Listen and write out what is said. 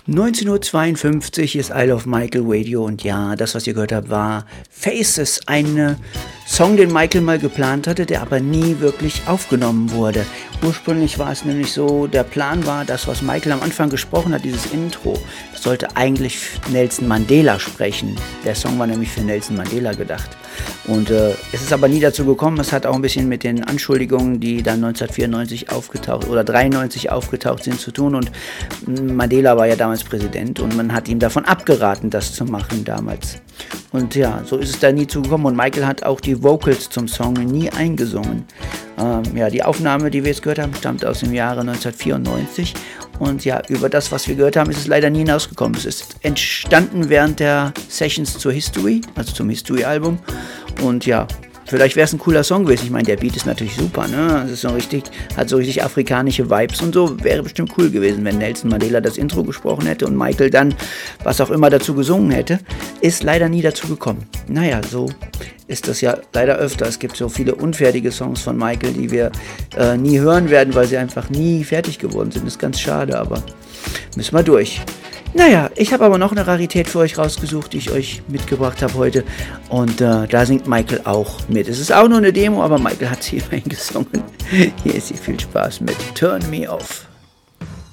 19:52 ist Isle of Michael Radio und ja, das, was ihr gehört habt, war Faces, ein Song, den Michael mal geplant hatte, der aber nie wirklich aufgenommen wurde. Ursprünglich war es nämlich so, der Plan war, das, was Michael am Anfang gesprochen hat, dieses Intro, das sollte eigentlich Nelson Mandela sprechen. Der Song war nämlich für Nelson Mandela gedacht. Und es ist aber nie dazu gekommen. Es hat auch ein bisschen mit den Anschuldigungen, die dann 1994 aufgetaucht oder 93 aufgetaucht sind, zu tun. Und Mandela war ja damals Präsident und man hat ihm davon abgeraten, das zu machen damals. Und ja, so ist es da nie zugekommen. Und Michael hat auch die Vocals zum Song nie eingesungen. Ja, die Aufnahme, die wir jetzt gehört haben, stammt aus dem Jahre 1994. Und ja, über das, was wir gehört haben, ist es leider nie hinausgekommen. Es ist entstanden während der Sessions zur History, also zum History-Album. Und ja, vielleicht wäre es ein cooler Song gewesen. Ich meine, der Beat ist natürlich super, ne? Das ist so richtig, hat so richtig afrikanische Vibes und so. Wäre bestimmt cool gewesen, wenn Nelson Mandela das Intro gesprochen hätte und Michael dann was auch immer dazu gesungen hätte. Ist leider nie dazu gekommen. Naja, so ist das ja leider öfter. Es gibt so viele unfertige Songs von Michael, die wir nie hören werden, weil sie einfach nie fertig geworden sind. Das ist ganz schade, aber müssen wir durch. Naja, ich habe aber noch eine Rarität für euch rausgesucht, die ich euch mitgebracht habe heute. Und da singt Michael auch mit. Es ist auch nur eine Demo, aber Michael hat sie eingesungen. Hier ist sie. Viel Spaß mit Turn Me Off.